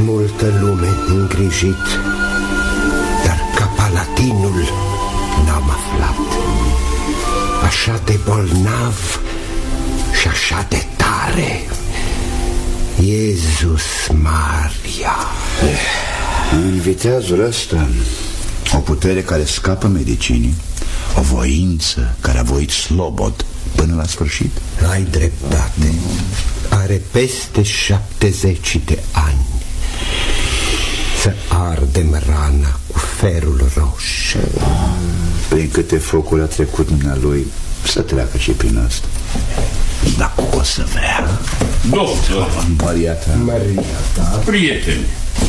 multă lume îngrijit, dar ca palatinul n-am aflat. Așa de bolnav și așa de tare, Iesus Maria. În viteazul ăsta, o putere care scapă medicinii, o voință care a voit slobod până la sfârșit. Ai dreptate. Are peste 70 de ani. Să ardem rana cu ferul roșu. Prin câte focuri a trecut dumnealui, să treacă și prin asta. Dacă o să vrea. Doctor Maria ta, prieteni,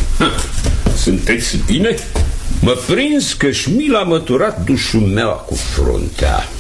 sunteți bine? Mă prins că Șmil a măturat dușumeaua cu fruntea.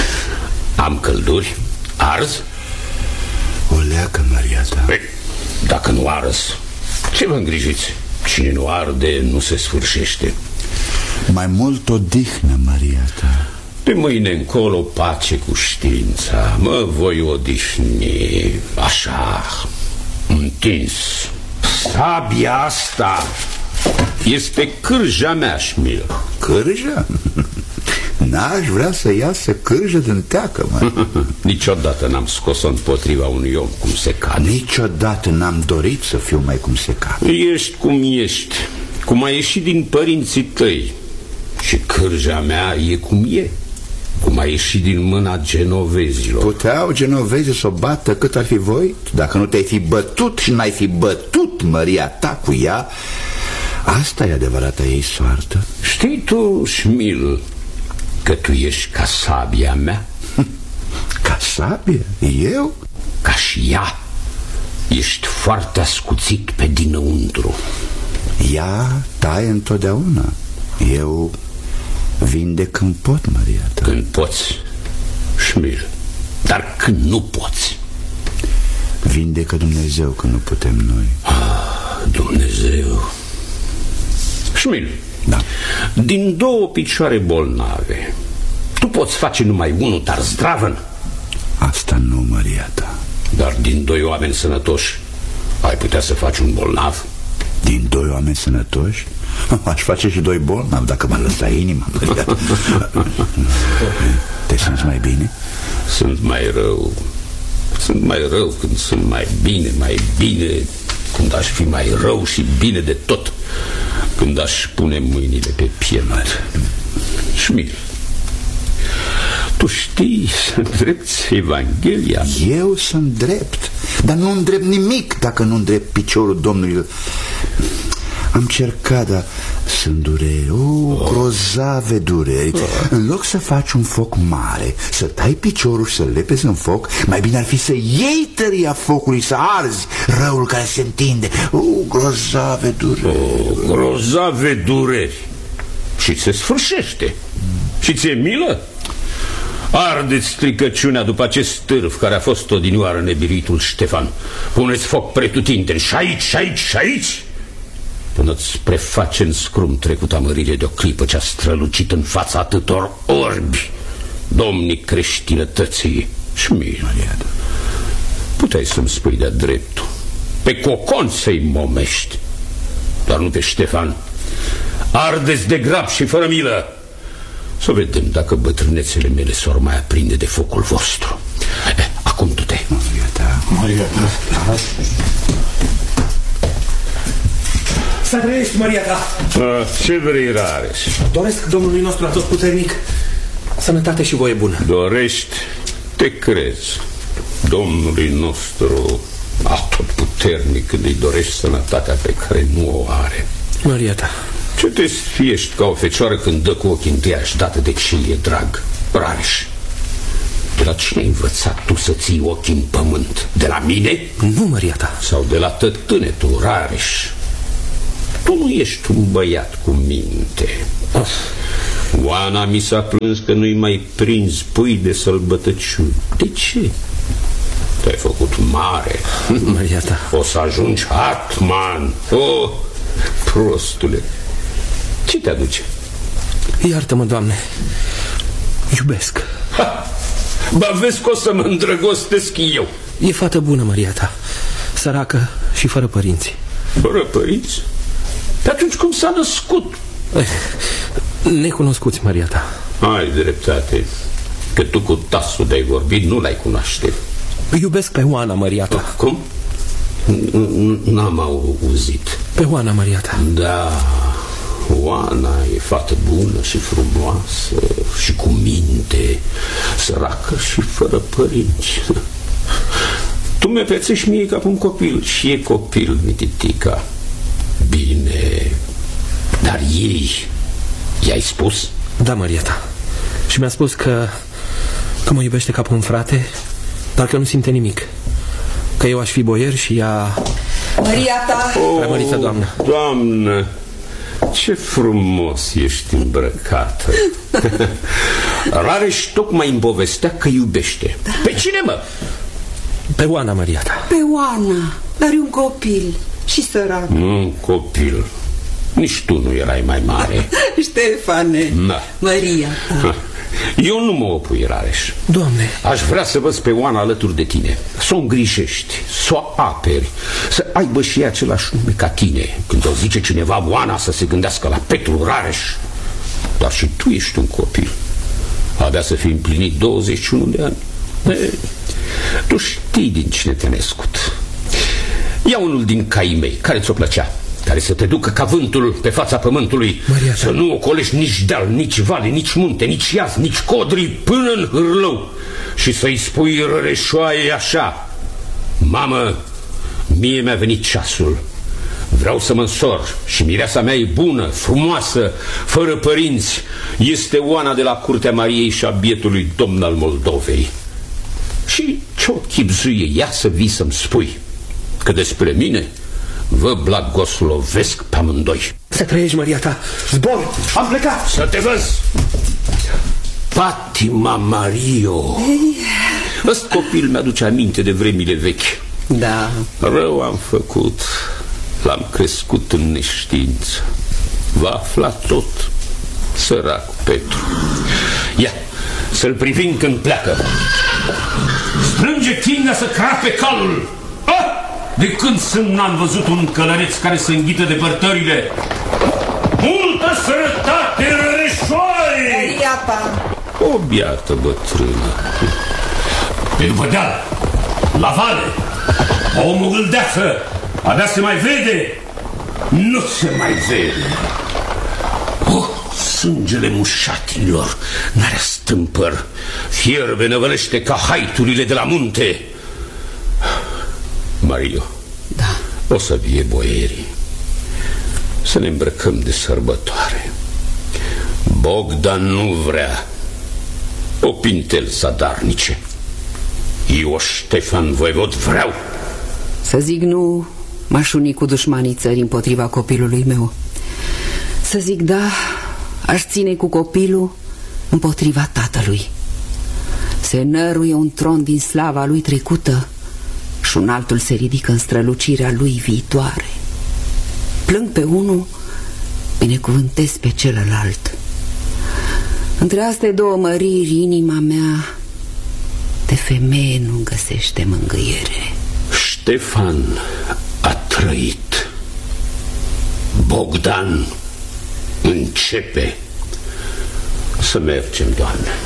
Am călduri? Arz? O leacă, Maria ta. Păi, dacă nu arz, ce vă îngrijiți? Cine nu arde, nu se sfârșește. Mai mult odihnă, Maria ta. De mâine încolo pace cu știința. Mă voi odihni așa, întins. Sabia asta este cârja mea, Șmil. Cârja? N-aș vrea să iasă cârjă din teacă, mă. Niciodată n-am scos-o împotriva unui om cum se cade. Niciodată n-am dorit să fiu mai cum se cade. Ești cum ești, cum ai ieșit din părinții tăi. Și cârja mea e cum e, cum a ieșit din mâna genovezilor. Puteau genovezii să o bată cât ar fi voit? Dacă nu te-ai fi bătut și n-ai fi bătut Maria ta cu ea, asta e adevărata ei soartă. Știi tu, Șmil, că tu ești ca sabia mea? Ca sabie? Eu? Ca și ea. Ești foarte ascuțit pe dinăuntru. Ea taie întotdeauna. Eu vindec când pot, Maria ta. Când poți, Șmil, dar când nu poți. Vindecă Dumnezeu când nu putem noi. Dumnezeu. Șmil, da. Din două picioare bolnave, tu poți face numai unul, dar zdravăn. Asta nu, Maria ta. Dar din doi oameni sănătoși ai putea să faci un bolnav? Din doi oameni sănătoși? Aș face și doi bolnavi dacă m-ar lăsa inima, Maria ta. Te simți mai bine? Sunt mai rău. Sunt mai rău când sunt mai bine când aș fi mai rău și bine de tot, când aș pune mâinile pe piept. Șmil, tu știi să îndrepți Evanghelia? Eu sunt drept, dar nu îndrept nimic dacă nu îndrept piciorul Domnului. Am cercat, dar sunt dureri, grozave dureri. În loc să faci un foc mare, să tai piciorul și să-l lepezi în foc, mai bine ar fi să iei tăria focului, să arzi răul care se întinde. Grozave dureri. Grozave dureri. Și se sfârșește. Și ți-e milă? Ardeți stricăciunea după acest stârf care a fost odinioară nebiruitul Ștefan. Puneți foc pretutindeni și aici, și aici, și aici, până-ți preface în scrum trecuta mărire de o clipă ce-a strălucit în fața atâtor orbi domnii creștinătății. Șmil, puteai să-mi spui de-a dreptul, pe Cocon să-i momești, dar nu pe Ștefan. Ardeți de grab și fără milă. Să vedem dacă bătrânețele mele s-or mai aprinde de focul vostru. Acum du-te. Maria ta. Să trăiești, Maria ta. Ce vrei, Rareș? Doresc Domnului nostru atotputernic sănătate și voie bună. Dorești, te crezi. Domnului nostru atotputernic când îi dorești sănătatea pe care nu o are. Maria ta. Ce te sfiești ca o fecioară când dă cu ochii întâiași dată de xilie drag? Rareș, de la cine ai învățat tu să ții ochii în pământ? De la mine? Nu, Maria ta. Sau de la tătânetul, Rareș? Tu nu ești un băiat cu minte. Oana mi s-a plâns că nu-i mai prins pui de sălbătăciuni. De ce? Te-ai făcut mare. Maria ta. O să ajungi Atman. Oh, prostule. Ce te aduce? Iartă-mă, Doamne. Iubesc. Ba vezi că o să mă îndrăgostesc eu. E fată bună, Maria ta. Săracă și fără părinți. Fără părinți? Pe atunci cum s-a născut? Necunoscuți, Maria ta. Ai dreptate, că tu cu Tasu de-ai vorbit nu l-ai cunoaște. Iubesc pe Oana, Maria ta. Cum? N-am auzit. Pe Oana, Maria ta. Da, Oana e fată bună și frumoasă și cu minte, săracă și fără părinți. Tu mi-e pețești mie ca pe un copil și e copil, mititica. Bine, dar i-ai spus? Da, Maria ta. Și mi-a spus că mă iubește ca pe un frate, dar că nu simte nimic. Că eu aș fi boier și ea... Maria ta! Preamărită doamnă. Doamnă, ce frumos ești îmbrăcată. Rareș tocmai îmi povestea că iubește. Pe cine, mă? Pe Oana, Maria ta. Pe Oana, dar e un copil și sărac. Nu un copil. Nici tu nu erai mai mare. Ștefane, Da. Maria ta. Eu nu mă opui, Rareș. Doamne, Aș vrea să văd pe Oana alături de tine, să o îngrijești, să o aperi, să aibă și ea același nume ca tine. Când o zice cineva Oana, să se gândească la Petru Rareș. Dar și tu ești un copil. Abia să fii împlinit 21 de ani. Tu știi din cine te-ai născut. Ia unul din caii mei, care ți-o plăcea, care să te ducă ca vântul pe fața pământului, Maria ta. să nu ocolești nici deal, nici vale, nici munte, nici iaz, nici codri, până în hârlău, și să-i spui răreșoaie așa: mamă, mie mi-a venit ceasul, vreau să mă însor și mireasa mea e bună, frumoasă, fără părinți, este Oana de la curtea Mariei și a bietului domn al Moldovei. Și ce-o chipzuie ea să vii să-mi spui că despre mine vă blagoslovesc pe amândoi. să trăiești, Maria ta. Zbor, am plecat. Să te văz. Patima Mario. Ăst copil mi-aduce aminte de vremile vechi. Da. Rău am făcut. L-am crescut în neștiință. Va afla tot, sărac Petru. Ia, să-l privim când pleacă. Strânge tinga să crape calul. De când n-am văzut un călăreț care să înghită depărtările. Multă sărătate, răreșoare! Iapa! O biată bătrână. Pe după deal, la vale, o mugâldeață, abia se mai vede. Nu se mai vede. Sângele mușatilor n-are stâmpăr, fierbe năvălește ca haiturile de la munte. Mario, Da. o să vie boierii, să ne îmbrăcăm de sărbătoare. Bogdan nu vrea o pintel zadarnice. Eu, Ștefan Voivod, vreau. Să zic nu, m-aș uni cu dușmanii țării împotriva copilului meu. Să zic da, aș ține cu copilul împotriva tatălui. Se năruie un tron din slava lui trecută și un altul se ridică în strălucirea lui viitoare. Plâng pe unul, binecuvântez pe celălalt. Între astea două măriri, inima mea de femeie nu găsește mângâiere. Ștefan a trăit. Bogdan începe. Să mergem, Doamne.